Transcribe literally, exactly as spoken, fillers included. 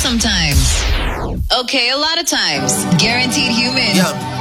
sometimes. Okay, a lot of times. Guaranteed Human. Yeah.